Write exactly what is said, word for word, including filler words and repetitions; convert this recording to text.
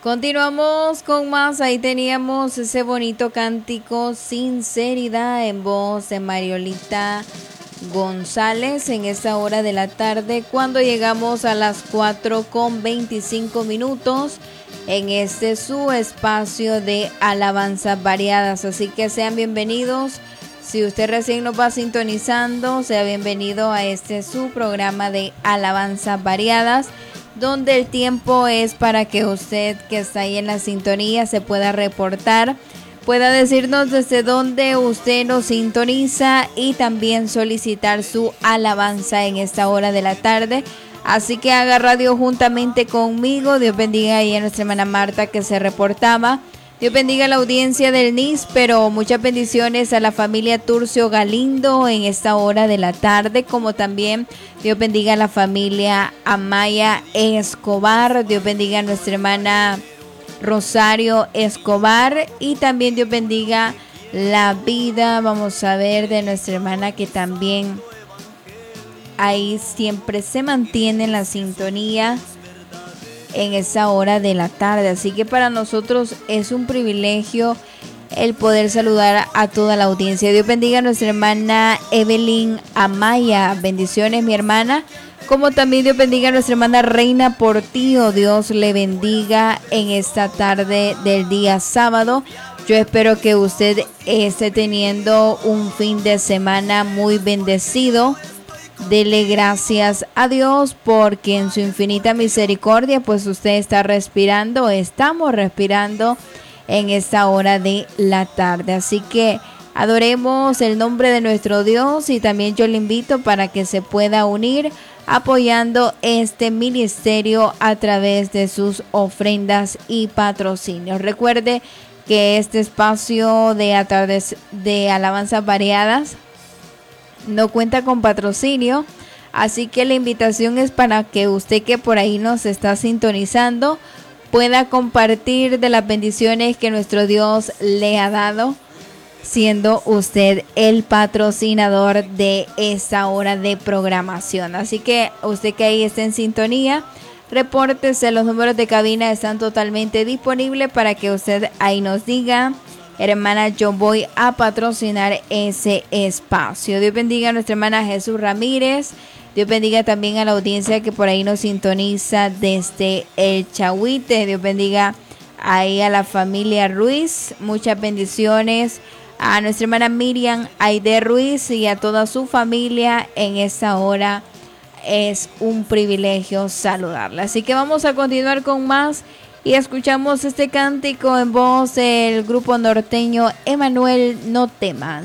Continuamos con más. Ahí teníamos ese bonito cántico Sinceridad en voz de Mariolita González en esta hora de la tarde, cuando llegamos a las cuatro con veinticinco minutos en este su espacio de alabanzas variadas. Así que sean bienvenidos. Si usted recién nos va sintonizando, sea bienvenido a este su programa de alabanzas variadas, donde el tiempo es para que usted que está ahí en la sintonía se pueda reportar, pueda decirnos desde dónde usted nos sintoniza y también solicitar su alabanza en esta hora de la tarde. Así que haga radio juntamente conmigo. Dios bendiga ahí a nuestra hermana Marta que se reportaba. Dios bendiga a la audiencia del Níspero. Muchas bendiciones a la familia Turcio Galindo en esta hora de la tarde, como también Dios bendiga a la familia Amaya Escobar. Dios bendiga a nuestra hermana Rosario Escobar y también Dios bendiga la vida, vamos a ver, de nuestra hermana que también ahí siempre se mantiene en la sintonía en esa hora de la tarde. Así que para nosotros es un privilegio el poder saludar a toda la audiencia. Dios bendiga a nuestra hermana Evelyn Amaya. Bendiciones, mi hermana. Como también Dios bendiga a nuestra hermana Reina Portillo. Dios le bendiga en esta tarde del día sábado. Yo espero que usted esté teniendo un fin de semana muy bendecido. Dele gracias a Dios porque en su infinita misericordia pues usted está respirando, estamos respirando en esta hora de la tarde. Así que adoremos el nombre de nuestro Dios y también yo le invito para que se pueda unir apoyando este ministerio a través de sus ofrendas y patrocinios. Recuerde que este espacio de, atardes, de alabanzas variadas no cuenta con patrocinio, así que la invitación es para que usted que por ahí nos está sintonizando pueda compartir de las bendiciones que nuestro Dios le ha dado, siendo usted el patrocinador de esta hora de programación. Así que usted que ahí está en sintonía, repórtese. Los números de cabina están totalmente disponibles para que usted ahí nos diga: hermana, yo voy a patrocinar ese espacio. Dios bendiga a nuestra hermana Jesús Ramírez. Dios bendiga también a la audiencia que por ahí nos sintoniza desde el Chahuite. Dios bendiga ahí a la familia Ruiz. Muchas bendiciones a nuestra hermana Miriam Aide Ruiz y a toda su familia en esta hora. Es un privilegio saludarla. Así que vamos a continuar con más. Y escuchamos este cántico en voz del grupo norteño Emanuel No Temas.